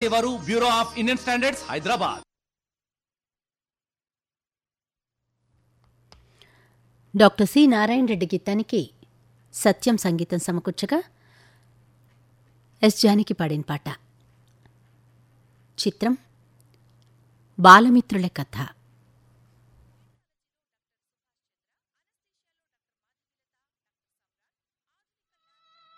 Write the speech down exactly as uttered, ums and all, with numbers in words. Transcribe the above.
చేసేవారు bureau of Indian standards, Hyderabad. Doctor C Narayana Reddy గీతానికి సత్యం సంగీతం సమకూర్చగా yes Janaki పాడిన పాట. చిత్రం బాలమిత్రుల కథ.